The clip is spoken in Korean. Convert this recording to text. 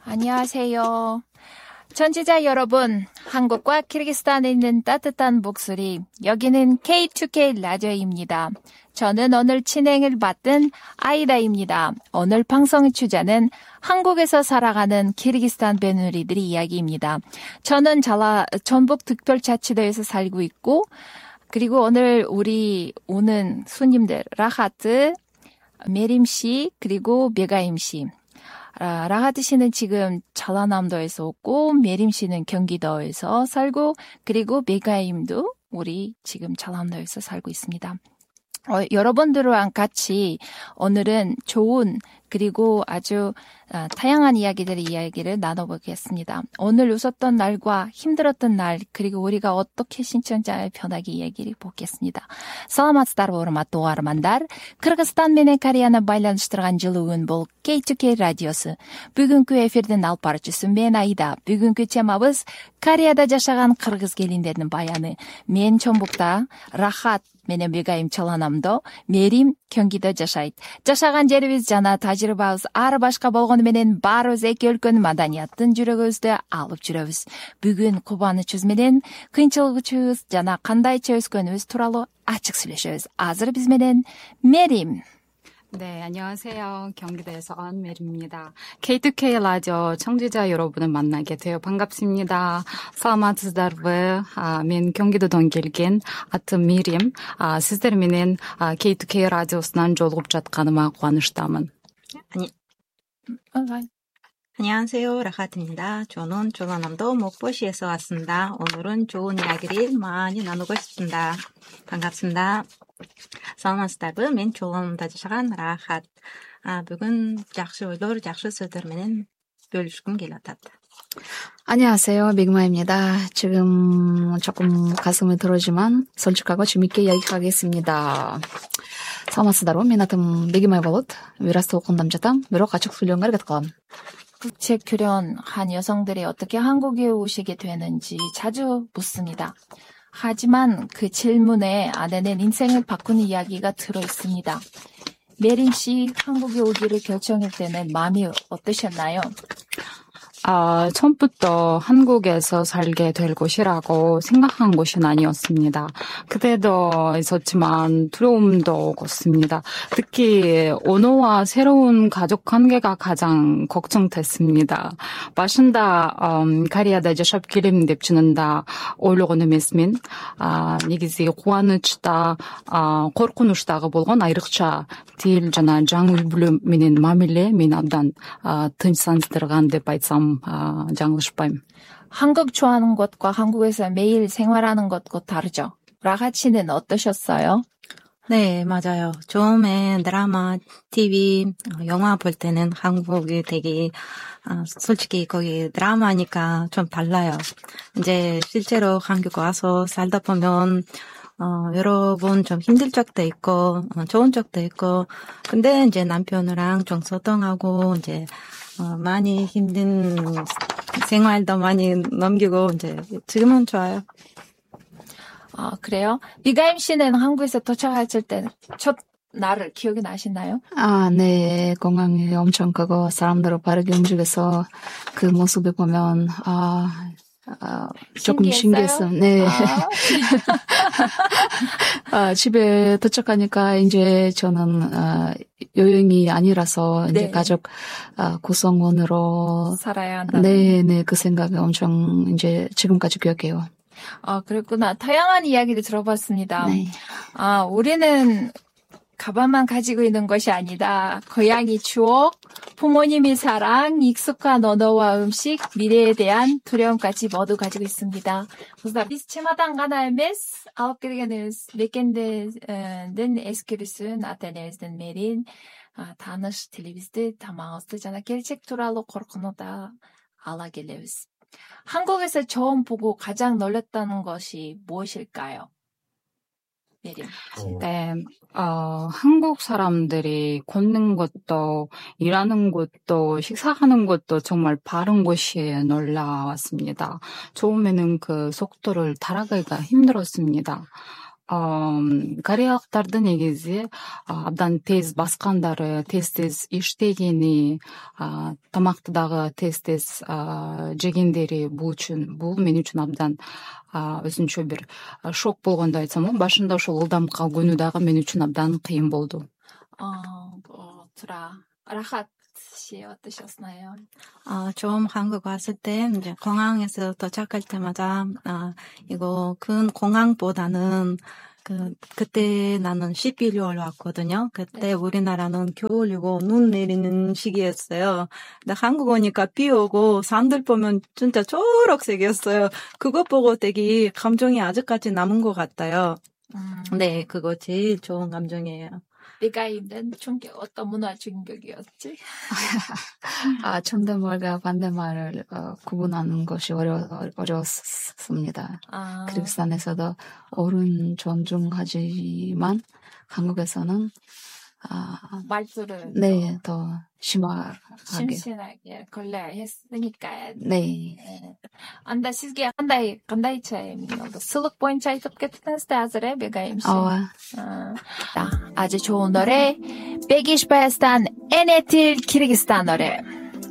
안녕하세요. 청취자 여러분, 한국과 키르기스탄에 있는 따뜻한 목소리, 여기는 K2K 라디오입니다. 저는 오늘 진행을 맡은 아이다입니다. 오늘 방송의 주제는 한국에서 살아가는 키르기스탄 배누리들의 이야기입니다. 저는 전북특별자치도에서 살고 있고, 그리고 오늘 우리 오는 손님들, 라하트, 메림 씨, 그리고 메가임 씨. 라하트 씨는 지금 전라남도에서 오고, 메림 씨는 경기도에서 살고, 그리고 메가임도 우리 지금 전라남도에서 살고 있습니다. 여러분들과 같이 오늘은 좋은 그리고 아주 다양한 이야기를 나눠보겠습니다. 오늘 웃었던 날과 힘들었던 날 그리고 우리가 어떻게 신청자의 변하기 이야기를 보겠습니다. Саламатсыздар урматтуу Кыргызстан менен Кореяны байланыштырган жылуу үн бул K2K радиосу. Бүгүнкү эфирдин алып баруучусу мен Айда. Бүгүнкү темабыз Кореяда жашаган кыргыз келиндердин баяны. Мен Чомбукта, Рахат менен Мегаим Чоланамдо, Мерим 경기도 жашайт. Жашаган жерибиз жана тажрыйбабыз ар башка болгону менен баарыбыз эки өлкөнүн маданияттын жүрөгүбүздө алып жүрөбүз. Бүгүн кубанычыбыз менен кыйынчылыгыбыз жана кандайча өскөнүбүз тууралуу ачык сүйлөшөбүз. Азыр биз менен Мерим. 네, 안녕하세요. 경기도에서 온 메리입니다. K2K 라디오 청취자 여러분을 만나게 되어 반갑습니다. саламатсыздар вы? Мен 경기도дан келген атым Мерим. Сиздер менен K2K радиосунан жолугуп жатканыма кубанычтамын. 안녕하세요. 라하트입니다. 저는 전라남도 목포시에서 왔습니다. 오늘은 좋은 이야기를 많이 나누고 싶습니다. 반갑습니다. саламатсыздар вы? Мен 전라남도да жашаган Рахат. Бүгүн жакшы ойлор, жакшы сөздөр менен бөлүшкүм келип атат. 안녕하세요. 미그마입니다. 지금 조금 가슴이 들어오지만 솔직하고 재밌게 이야기하겠습니다. саламатсыздар вы? Мен атым Бегимай болот. Вирасты окундам жатам. бирок ачык сүйлөгөнгө аракет кылам. 국제 교련한 여성들이 어떻게 한국에 오시게 되는지 자주 묻습니다. 하지만 그 질문에 안에는 인생을 바꾸는 이야기가 들어 있습니다. 메린 씨 한국에 오기를 결정할 때는 마음이 어떠셨나요? 처음부터 한국에서 살게 될 곳이라고 생각한 곳은 아니었습니다. 그때도 있었지만 두려움도 컸습니다. 특히 언어와 새로운 가족 관계가 가장 걱정됐습니다. başında Kore'de yaşap келем деп чынында ойлогон эмесмин. Негизи кубанычта, коркунучтагы болгон айрыкча тил жана жаңы үй-бүлө менен мамиле мени абдан тынчсыздырган деп айтсам жаңылышпайм. 한국 좋아하는 것과 한국에서 매일 생활하는 것과 다르죠. 라하치는 어떠셨어요? 네, 맞아요. 처음에 드라마, TV, 영화 볼 때는 한국이 되게 솔직히 거기 드라마니까 좀 달라요. 이제 실제로 한국 와서 살다 보면 여러 번 좀 힘들 적도 있고 좋은 적도 있고 근데 이제 남편이랑 좀 소통하고 이제 많이 힘든 생활도 많이 넘기고 이제 지금은 좋아요. 그래요? 미가임 씨는 한국에서 도착했을 때 첫 날을 기억이 나시나요? 네. 공항이 엄청 크고 사람들을 빠르게 움직여서 그 모습을 보면 조금 신기했어요. 네. 집에 도착하니까 이제 저는 여행이 아니라서 이제 네. 가족 구성원으로 살아야 한다. 네, 그 생각이 엄청 이제 지금까지 기억해요. 그랬구나. 다양한 이야기를 들어봤습니다. 네. 우리는 가방만 가지고 있는 것이 아니다. 고향의 추억, 부모님의 사랑, 익숙한 언어와 음식, 미래에 대한 두려움까지 모두 가지고 있습니다. Biz çamadan emez, alıp gelgenimiz mekendен эскерүүсүн ата-энебиздин мерин тааныш тилибизди, тамагыбызды жана келечек тууралуу коркууну да ала келебиз. 한국에서 처음 보고 가장 놀랐다는 것이 무엇일까요? 메린. 네, 한국 사람들이 걷는 것도, 일하는 것도, 식사하는 것도 정말 빠른 곳이 놀라웠습니다. 처음에는 그 속도를 따라가기가 힘들었습니다. кореялықтарды негізі абдан тез басқандары, тез-тез іштегені, тамақтыдағы тез-тез жегендері бұл мен үшін абдан өзінше бір шок болғанда айтсам, башында ошол ылдамдыкка көнүү дагы мен үчүн абдан кыйын болду. рахат 씨 어떠셨나요? 처음 한국 왔을 때 이제 공항에서 도착할 때마다 이거 큰 공항보다는 그때 나는 11월 왔거든요. 그때 우리나라는 겨울이고 눈 내리는 시기였어요. 근데 한국 오니까 비 오고 사람들 보면 진짜 초록색이었어요. 그거 보고 되게 감정이 아직까지 남은 것 같아요. 네, 그거 제일 좋은 감정이에요. 네가 있는 충격, 어떤 문화 충격이었지? 존댓말과 반대말을 구분하는 것이 어려웠습니다. 키르기스탄에서도 어른 존중하지만 한국에서는 말투를 네, 더 심하게 걸려야 했으니까. 네. Анда sizga qanday chayimli oldu? Sılık boyunca aytıp ketdinizde hazır Begayim 씨. 아주 좋은 노래, 백이십바야스탄 에네틸 키르기스탄 노래.